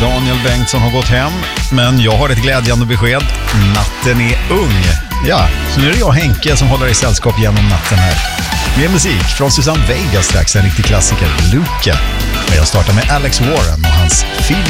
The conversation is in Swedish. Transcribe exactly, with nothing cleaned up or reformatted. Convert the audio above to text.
Daniel Bengtsson har gått hem, men jag har ett glädjande besked. Natten är ung. Ja, så nu är det jag, Henke, som håller i sällskap genom natten här. Med musik från Susanne Vega strax, en riktig klassiker, Luca. Men jag startar med Alex Warren och hans Feel